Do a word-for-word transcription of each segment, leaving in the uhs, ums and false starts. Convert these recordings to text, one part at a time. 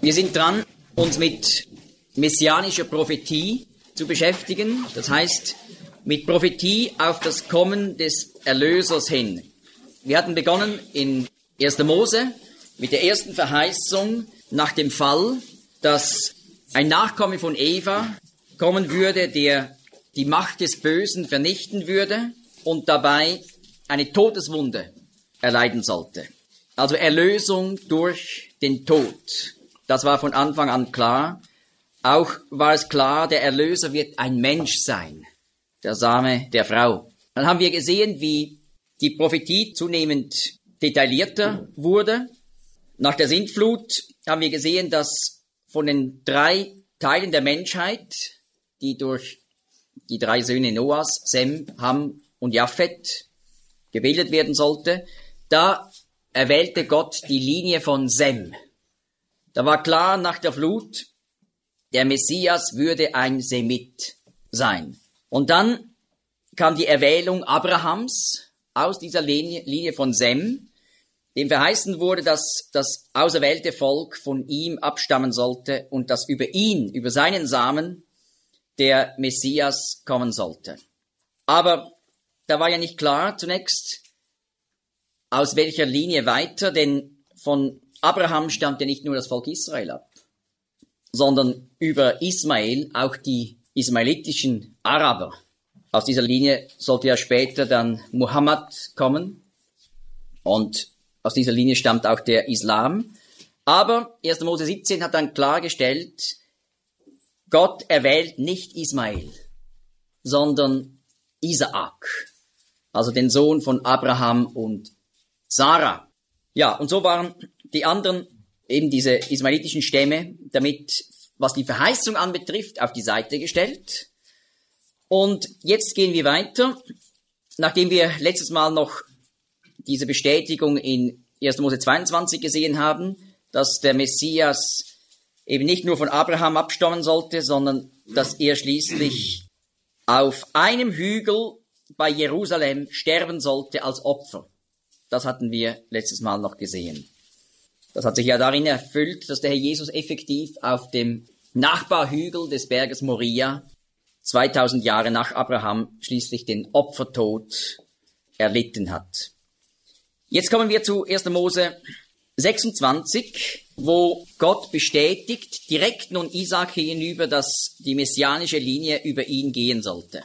Wir sind dran, uns mit messianischer Prophetie zu beschäftigen. Das heißt, mit Prophetie auf das Kommen des Erlösers hin. Wir hatten begonnen in erster Mose mit der ersten Verheißung nach dem Fall, dass ein Nachkomme von Eva kommen würde, der die Macht des Bösen vernichten würde und dabei eine Todeswunde erleiden sollte. Also Erlösung durch den Tod. Das war von Anfang an klar. Auch war es klar, der Erlöser wird ein Mensch sein, der Same der Frau. Dann haben wir gesehen, wie die Prophetie zunehmend detaillierter wurde. Nach der Sintflut haben wir gesehen, dass von den drei Teilen der Menschheit, die durch die drei Söhne Noahs, Sem, Ham und Japhet gebildet werden sollte, da erwählte Gott die Linie von Sem. Da war klar nach der Flut, der Messias würde ein Semit sein. Und dann kam die Erwählung Abrahams aus dieser Linie, Linie von Sem, dem verheißen wurde, dass das auserwählte Volk von ihm abstammen sollte und dass über ihn, über seinen Samen, der Messias kommen sollte. Aber da war ja nicht klar zunächst, aus welcher Linie weiter, denn von Abraham stammte nicht nur das Volk Israel ab, sondern über Ismael auch die ismaelitischen Araber. Aus dieser Linie sollte ja später dann Muhammad kommen und aus dieser Linie stammt auch der Islam. Aber erster Mose siebzehn hat dann klargestellt, Gott erwählt nicht Ismael, sondern Isaak, also den Sohn von Abraham und Sarah. Ja, und so waren die anderen, eben diese ismaelitischen Stämme, damit, was die Verheißung anbetrifft, auf die Seite gestellt. Und jetzt gehen wir weiter, nachdem wir letztes Mal noch diese Bestätigung in erster Mose zweiundzwanzig gesehen haben, dass der Messias eben nicht nur von Abraham abstammen sollte, sondern dass er schließlich auf einem Hügel bei Jerusalem sterben sollte als Opfer. Das hatten wir letztes Mal noch gesehen. Das hat sich ja darin erfüllt, dass der Herr Jesus effektiv auf dem Nachbarhügel des Berges Moria zweitausend Jahre nach Abraham schließlich den Opfertod erlitten hat. Jetzt kommen wir zu erster Mose sechsundzwanzig, wo Gott bestätigt, direkt nun Isaak hinüber, dass die messianische Linie über ihn gehen sollte.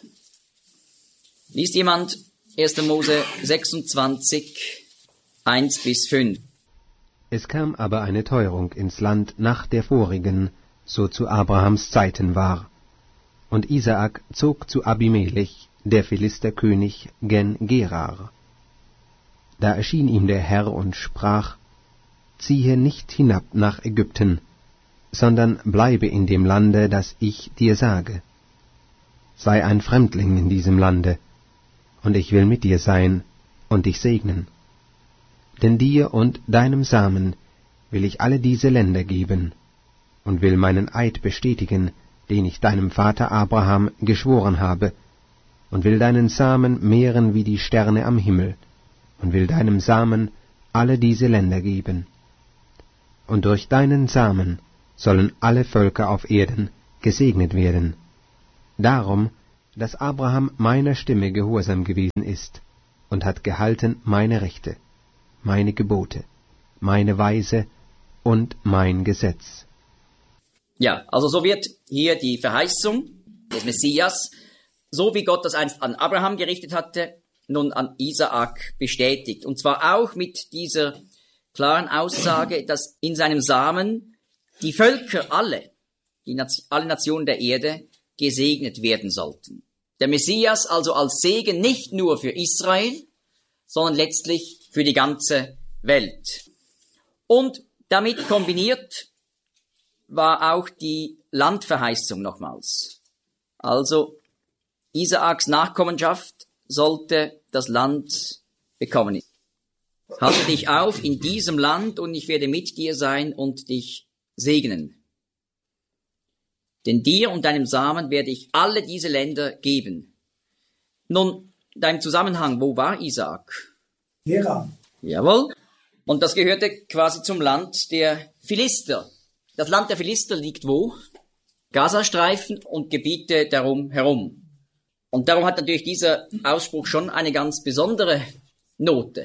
Liest jemand erster Mose sechsundzwanzig, eins bis fünf. Es kam aber eine Teuerung ins Land nach der vorigen, so zu Abrahams Zeiten war. Und Isaak zog zu Abimelech, der Philisterkönig, gen Gerar. Da erschien ihm der Herr und sprach, ziehe nicht hinab nach Ägypten, sondern bleibe in dem Lande, das ich dir sage. Sei ein Fremdling in diesem Lande, und ich will mit dir sein und dich segnen. Denn dir und deinem Samen will ich alle diese Länder geben, und will meinen Eid bestätigen, den ich deinem Vater Abraham geschworen habe, und will deinen Samen mehren wie die Sterne am Himmel, und will deinem Samen alle diese Länder geben. Und durch deinen Samen sollen alle Völker auf Erden gesegnet werden. Darum, dass Abraham meiner Stimme gehorsam gewesen ist und hat gehalten meine Rechte, meine Gebote, meine Weise und mein Gesetz. Ja, also so wird hier die Verheißung des Messias, so wie Gott das einst an Abraham gerichtet hatte, nun an Isaak bestätigt. Und zwar auch mit dieser klaren Aussage, dass in seinem Samen die Völker alle, die Nation, alle Nationen der Erde, gesegnet werden sollten. Der Messias also als Segen nicht nur für Israel, sondern letztlich für die ganze Welt. Und damit kombiniert war auch die Landverheißung nochmals. Also Isaaks Nachkommenschaft sollte das Land bekommen. Halte dich auf in diesem Land und ich werde mit dir sein und dich segnen. Denn dir und deinem Samen werde ich alle diese Länder geben. Nun, dein Zusammenhang, wo war Isaak? Gerar. Jawohl. Und das gehörte quasi zum Land der Philister. das Land der Philister liegt wo? Gazastreifen und Gebiete darum herum. Und darum hat natürlich dieser Ausspruch schon eine ganz besondere Note.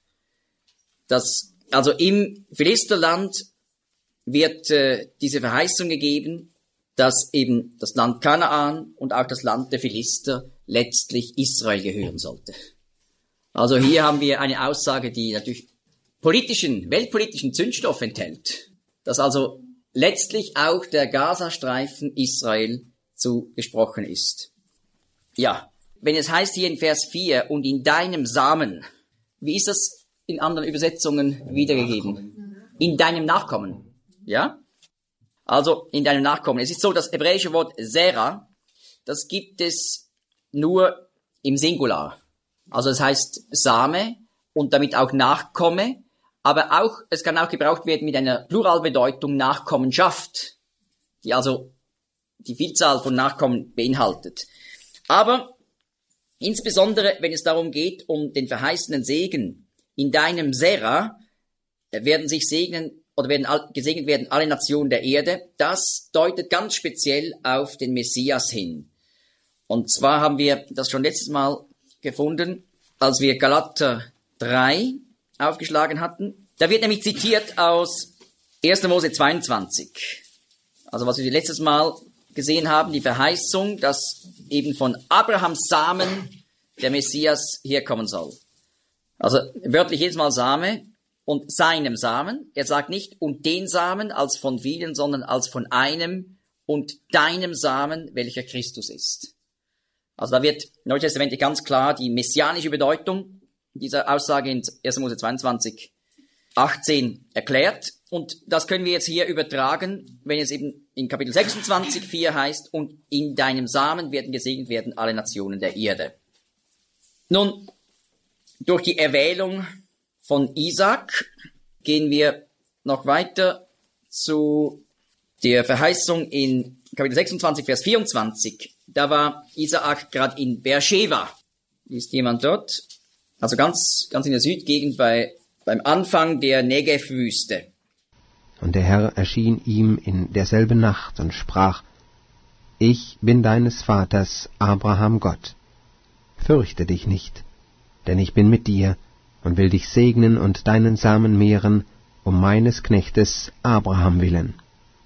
Das, also im Philisterland wird äh, diese Verheißung gegeben, dass eben das Land Kanaan und auch das Land der Philister letztlich Israel gehören sollte. Also hier haben wir eine Aussage, die natürlich politischen, weltpolitischen Zündstoff enthält, dass also letztlich auch der Gazastreifen Israel zugesprochen ist. Ja, wenn es heißt hier in Vers vier, und in deinem Samen, wie ist das in anderen Übersetzungen wiedergegeben? In deinem Nachkommen, ja? Also in deinem Nachkommen. Es ist so, das hebräische Wort Sera, das gibt es nur im Singular. Also es heißt Same und damit auch Nachkomme, aber auch, es kann auch gebraucht werden mit einer Pluralbedeutung Nachkommenschaft, die also die Vielzahl von Nachkommen beinhaltet. Aber insbesondere, wenn es darum geht, um den verheißenen Segen, in deinem Sera werden sich segnen oder werden gesegnet werden alle Nationen der Erde, das deutet ganz speziell auf den Messias hin. Und zwar haben wir das schon letztes Mal gefunden, als wir Galater drei aufgeschlagen hatten. Da wird nämlich zitiert aus erster Mose zweiundzwanzig. Also was wir letztes Mal gesehen haben, die Verheißung, dass eben von Abrahams Samen der Messias herkommen soll. Also wörtlich jedes Mal Same und seinem Samen. Er sagt nicht und den Samen als von vielen, sondern als von einem und deinem Samen, welcher Christus ist. Also da wird neutestamentlich ganz klar die messianische Bedeutung dieser Aussage in erster Mose zweiundzwanzig, achtzehn erklärt. Und das können wir jetzt hier übertragen, wenn es eben in Kapitel sechsundzwanzig, vier heißt, und in deinem Samen werden gesegnet werden alle Nationen der Erde. Nun, durch die Erwählung von Isaak gehen wir noch weiter zu der Verheißung in Kapitel sechsundzwanzig, Vers vierundzwanzig. Da war Isaak gerade in Beersheba. Ist jemand dort? Also ganz, ganz in der Südgegend bei, beim Anfang der Negev-Wüste. Und der Herr erschien ihm in derselben Nacht und sprach, Ich bin deines Vaters Abraham Gott. Fürchte dich nicht, denn ich bin mit dir und will dich segnen und deinen Samen mehren, um meines Knechtes Abraham willen.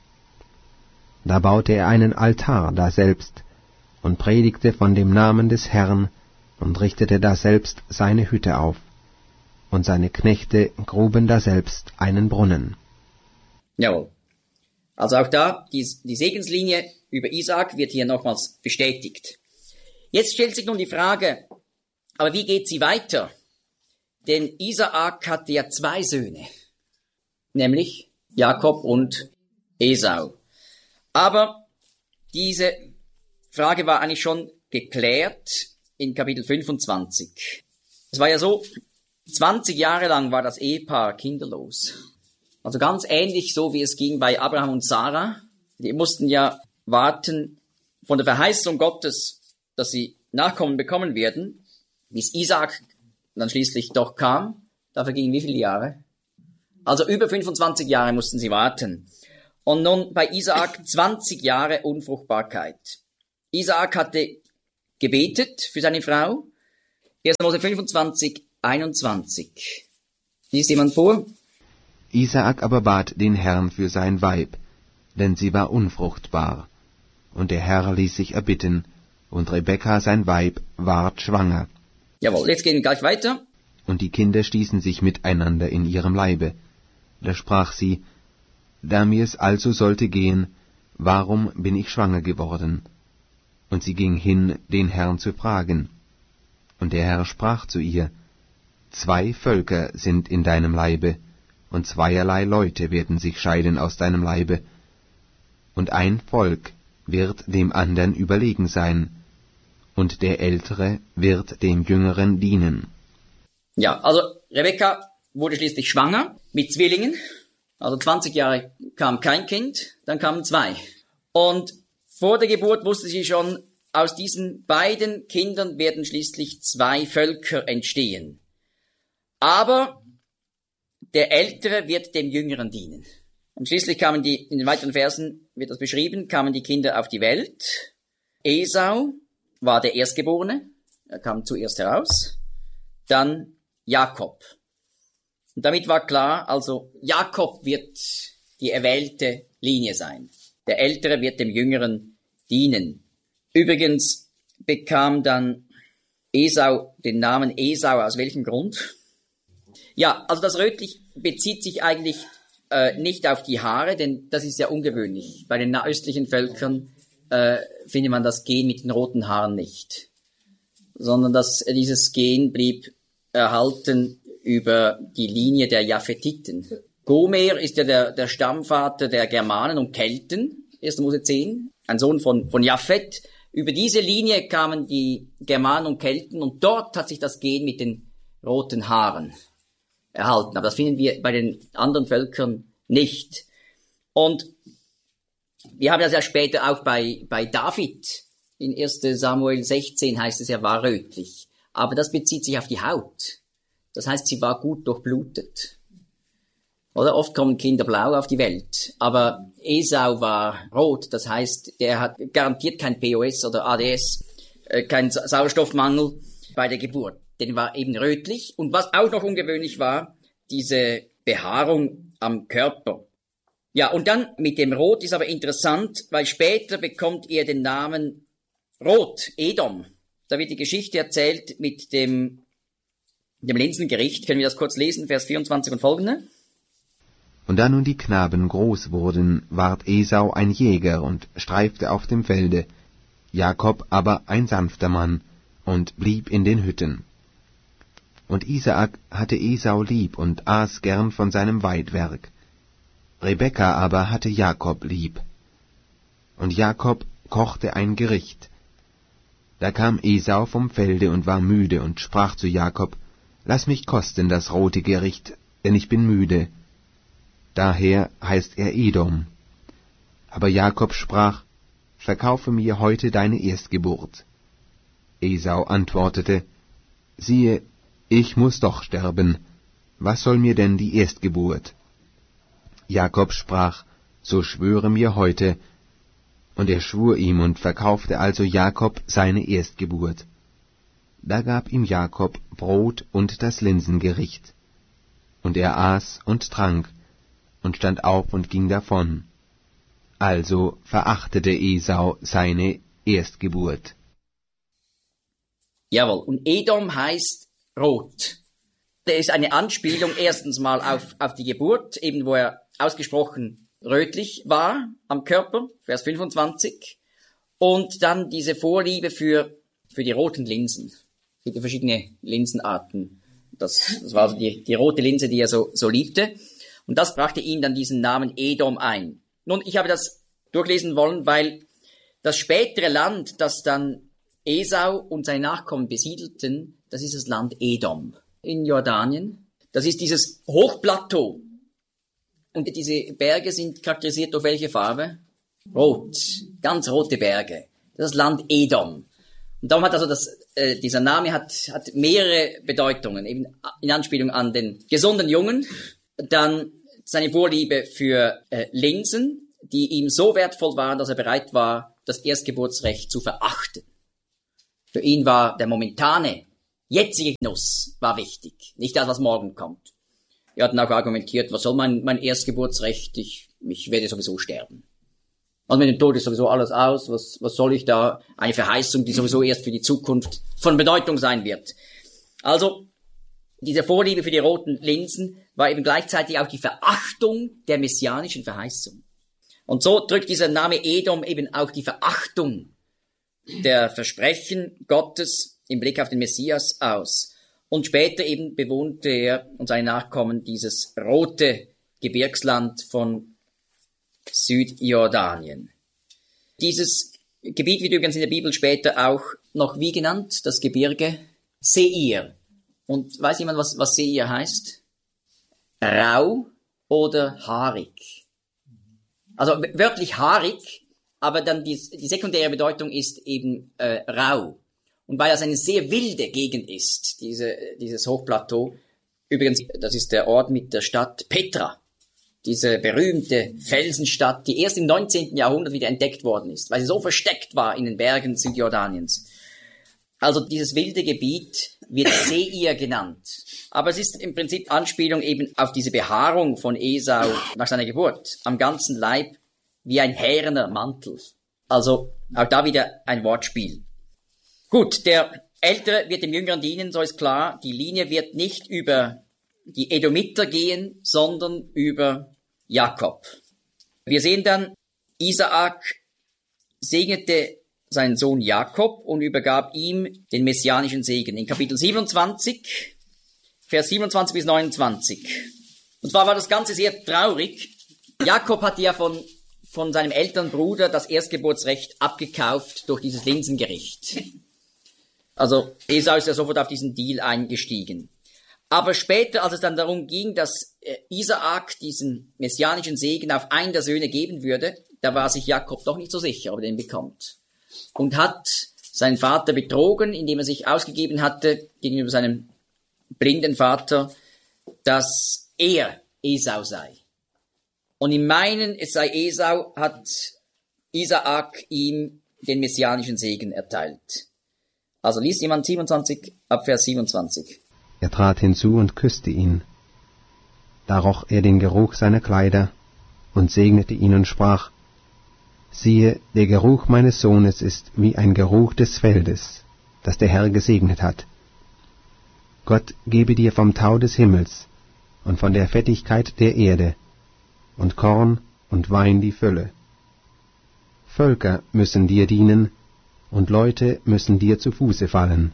Da baute er einen Altar daselbst und predigte von dem Namen des Herrn und richtete daselbst seine Hütte auf. Und seine Knechte gruben daselbst einen Brunnen. Jawohl. Also auch da, die, die Segenslinie über Isaak wird hier nochmals bestätigt. Jetzt stellt sich nun die Frage, aber wie geht sie weiter? Denn Isaak hatte ja zwei Söhne, nämlich Jakob und Esau. Aber diese Frage war eigentlich schon geklärt in Kapitel fünfundzwanzig. Es war ja so, zwanzig Jahre lang war das Ehepaar kinderlos. Also ganz ähnlich so, wie es ging bei Abraham und Sarah. Die mussten ja warten von der Verheißung Gottes, dass sie Nachkommen bekommen werden, bis Isaak dann schließlich doch kam. Da vergingen wie viele Jahre? Also über fünfundzwanzig Jahre mussten sie warten. Und nun bei Isaak zwanzig Jahre Unfruchtbarkeit. Isaak hatte gebetet für seine Frau. erster Mose fünfundzwanzig, einundzwanzig. Liest jemand vor? Isaak aber bat den Herrn für sein Weib, denn sie war unfruchtbar. Und der Herr ließ sich erbitten, und Rebekka, sein Weib, ward schwanger. Jawohl, jetzt gehen wir gleich weiter. Und die Kinder stießen sich miteinander in ihrem Leibe. Da sprach sie, da mir's also sollte gehen, warum bin ich schwanger geworden? Und sie ging hin, den Herrn zu fragen. Und der Herr sprach zu ihr, zwei Völker sind in deinem Leibe, und zweierlei Leute werden sich scheiden aus deinem Leibe, und ein Volk wird dem andern überlegen sein, und der Ältere wird dem Jüngeren dienen. Ja, also Rebekka wurde schließlich schwanger mit Zwillingen. Also zwanzig Jahre kam kein Kind, dann kamen zwei. Und vor der Geburt wusste sie schon, aus diesen beiden Kindern werden schließlich zwei Völker entstehen. Aber der Ältere wird dem Jüngeren dienen. Und schließlich kamen die, in den weiteren Versen wird das beschrieben, kamen die Kinder auf die Welt. Esau war der Erstgeborene, er kam zuerst heraus. Dann Jakob. Und damit war klar, also Jakob wird die erwählte Linie sein. Der Ältere wird dem Jüngeren dienen. Übrigens bekam dann Esau den Namen Esau, aus welchem Grund? Ja, also das Rötlich bezieht sich eigentlich äh, nicht auf die Haare, denn das ist ja ungewöhnlich. Bei den nahöstlichen Völkern äh, findet man das Gen mit den roten Haaren nicht, sondern dass dieses Gen blieb erhalten über die Linie der Japhetiten. Gomer ist ja der, der Stammvater der Germanen und Kelten, erster Mose zehn, ein Sohn von, von Japhet. Über diese Linie kamen die Germanen und Kelten und dort hat sich das Gen mit den roten Haaren erhalten. Aber das finden wir bei den anderen Völkern nicht. Und wir haben das ja später auch bei, bei David. In erster Samuel sechzehn heißt es, er war rötlich. Aber das bezieht sich auf die Haut. Das heißt, sie war gut durchblutet. Oder oft kommen Kinder blau auf die Welt. Aber Esau war rot. Das heißt, der hat garantiert kein P O S oder A D S, äh, kein Sauerstoffmangel bei der Geburt. Denn er war eben rötlich. Und was auch noch ungewöhnlich war, diese Behaarung am Körper. Ja, und dann mit dem Rot ist aber interessant, weil später bekommt er den Namen Rot, Edom. Da wird die Geschichte erzählt mit dem, dem Linsengericht. Können wir das kurz lesen, Vers vierundzwanzig und folgende? Und da nun die Knaben groß wurden, ward Esau ein Jäger und streifte auf dem Felde, Jakob aber ein sanfter Mann und blieb in den Hütten. Und Isaak hatte Esau lieb und aß gern von seinem Weidwerk. Rebekka aber hatte Jakob lieb. Und Jakob kochte ein Gericht. Da kam Esau vom Felde und war müde und sprach zu Jakob, Lass mich kosten das rote Gericht, denn ich bin müde. Daher heißt er Edom. Aber Jakob sprach, Verkaufe mir heute deine Erstgeburt. Esau antwortete, Siehe, ich muß doch sterben. Was soll mir denn die Erstgeburt? Jakob sprach, So schwöre mir heute. Und er schwur ihm und verkaufte also Jakob seine Erstgeburt. Da gab ihm Jakob Brot und das Linsengericht. Und er aß und trank und stand auf und ging davon. Also verachtete Esau seine Erstgeburt. Jawohl, und Edom heißt rot. Das ist eine Anspielung erstens mal auf, auf die Geburt, eben wo er ausgesprochen rötlich war am Körper, Vers fünfundzwanzig. Und dann diese Vorliebe für, für die roten Linsen. Es gibt ja verschiedene Linsenarten. Das, das war also die, die rote Linse, die er so, so liebte. Und das brachte ihm dann diesen Namen Edom ein. Nun, ich habe das durchlesen wollen, weil das spätere Land, das dann Esau und seine Nachkommen besiedelten, das ist das Land Edom in Jordanien. Das ist dieses Hochplateau. Und diese Berge sind charakterisiert durch welche Farbe? Rot. Ganz rote Berge. Das ist das Land Edom. Und darum hat also das, äh, dieser Name hat, hat mehrere Bedeutungen. Eben in Anspielung an den gesunden Jungen. Dann seine Vorliebe für äh, Linsen, die ihm so wertvoll waren, dass er bereit war, das Erstgeburtsrecht zu verachten. Für ihn war der momentane, jetzige Genuss war wichtig, nicht das, was morgen kommt. Er hat dann auch argumentiert, was soll mein, mein Erstgeburtsrecht, ich, ich werde sowieso sterben. Also mit dem Tod ist sowieso alles aus, was, was soll ich da, eine Verheißung, die sowieso erst für die Zukunft von Bedeutung sein wird. Also, diese Vorliebe für die roten Linsen war eben gleichzeitig auch die Verachtung der messianischen Verheißung. Und so drückt dieser Name Edom eben auch die Verachtung der Versprechen Gottes im Blick auf den Messias aus. Und später eben bewohnte er und seine Nachkommen dieses rote Gebirgsland von Südjordanien. Dieses Gebiet wird übrigens in der Bibel später auch noch wie genannt? Das Gebirge Seir. Und weiß jemand, was, was Seir heißt? Rau oder haarig. Also wörtlich haarig, aber dann die, die sekundäre Bedeutung ist eben äh, rau. Und weil das eine sehr wilde Gegend ist, diese, dieses Hochplateau, übrigens, das ist der Ort mit der Stadt Petra, diese berühmte Felsenstadt, die erst im neunzehnten Jahrhundert wieder entdeckt worden ist, weil sie so versteckt war in den Bergen Südjordaniens. Also dieses wilde Gebiet wird Seir genannt. Aber es ist im Prinzip Anspielung eben auf diese Behaarung von Esau nach seiner Geburt am ganzen Leib wie ein härener Mantel. Also auch da wieder ein Wortspiel. Gut, der Ältere wird dem Jüngeren dienen, so ist klar. Die Linie wird nicht über die Edomiter gehen, sondern über Jakob. Wir sehen dann, Isaak segnete seinen Sohn Jakob und übergab ihm den messianischen Segen. In Kapitel siebenundzwanzig, Vers siebenundzwanzig bis neunundzwanzig. Und zwar war das Ganze sehr traurig. Jakob hatte ja von, von seinem älteren Bruder das Erstgeburtsrecht abgekauft durch dieses Linsengericht. Also Esau ist ja sofort auf diesen Deal eingestiegen. Aber später, als es dann darum ging, dass Isaak diesen messianischen Segen auf einen der Söhne geben würde, da war sich Jakob doch nicht so sicher, ob er den bekommt. Und hat seinen Vater betrogen, indem er sich ausgegeben hatte gegenüber seinem blinden Vater, dass er Esau sei. Und im Meinen, es sei Esau, hat Isaak ihm den messianischen Segen erteilt. Also liest jemand siebenundzwanzig ab Vers siebenundzwanzig. Er trat hinzu und küsste ihn. Da roch er den Geruch seiner Kleider und segnete ihn und sprach: Siehe, der Geruch meines Sohnes ist wie ein Geruch des Feldes, das der Herr gesegnet hat. Gott gebe dir vom Tau des Himmels und von der Fettigkeit der Erde und Korn und Wein die Fülle. Völker müssen dir dienen und Leute müssen dir zu Fuße fallen.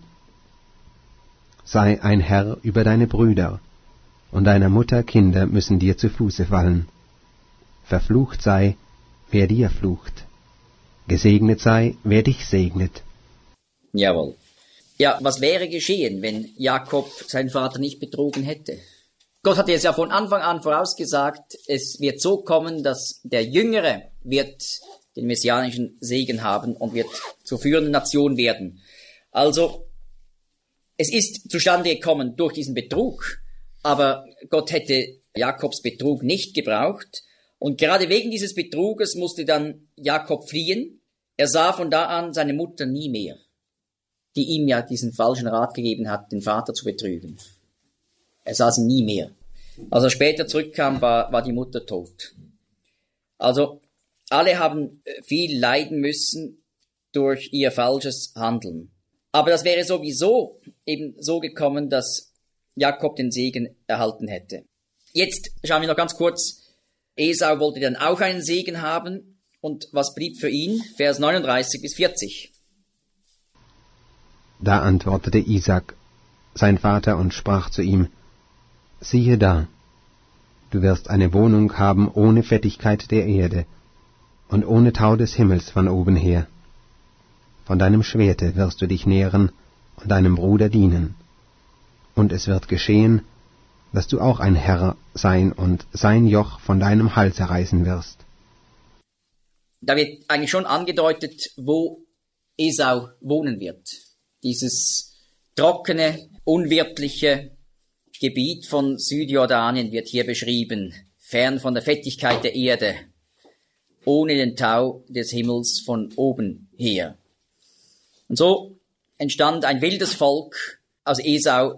Sei ein Herr über deine Brüder, und deiner Mutter Kinder müssen dir zu Fuße fallen. Verflucht sei, wer dir flucht. Gesegnet sei, wer dich segnet. Jawohl. Ja, was wäre geschehen, wenn Jakob seinen Vater nicht betrogen hätte? Gott hatte es ja von Anfang an vorausgesagt, es wird so kommen, dass der Jüngere wird den messianischen Segen haben und wird zur führenden Nation werden. Also, es ist zustande gekommen durch diesen Betrug, aber Gott hätte Jakobs Betrug nicht gebraucht. Und gerade wegen dieses Betruges musste dann Jakob fliehen. Er sah von da an seine Mutter nie mehr, die ihm ja diesen falschen Rat gegeben hat, den Vater zu betrügen. Er sah sie nie mehr. Als er später zurückkam, war, war die Mutter tot. Also, alle haben viel leiden müssen durch ihr falsches Handeln. Aber das wäre sowieso eben so gekommen, dass Jakob den Segen erhalten hätte. Jetzt schauen wir noch ganz kurz. Esau wollte dann auch einen Segen haben. Und was blieb für ihn? Vers neununddreißig bis vierzig. Da antwortete Isaak, sein Vater, und sprach zu ihm: Siehe da, du wirst eine Wohnung haben ohne Fettigkeit der Erde und ohne Tau des Himmels von oben her. Von deinem Schwerte wirst du dich nähren und deinem Bruder dienen. Und es wird geschehen, dass du auch ein Herr sein und sein Joch von deinem Halse reißen wirst. Da wird eigentlich schon angedeutet, wo Esau wohnen wird. Dieses trockene, unwirtliche Gebiet von Südjordanien wird hier beschrieben, fern von der Fettigkeit der Erde, ohne den Tau des Himmels von oben her. Und so entstand ein wildes Volk aus Esau,